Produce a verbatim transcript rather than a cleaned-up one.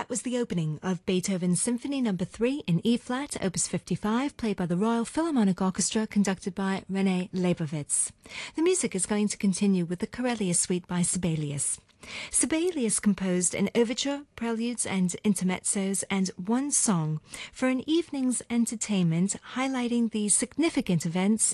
That was the opening of Beethoven's Symphony Number three in E-flat, Opus fifty-five, played by the Royal Philharmonic Orchestra, conducted by René Leibowitz. The music is going to continue with the Corellia Suite by Sibelius. Sibelius composed an overture, preludes and intermezzos, and one song for an evening's entertainment highlighting the significant events